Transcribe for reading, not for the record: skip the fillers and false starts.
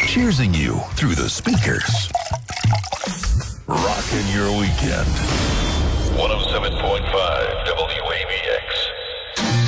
cheersing you through the speakers. Rocking your weekend. 107.5 WAVA.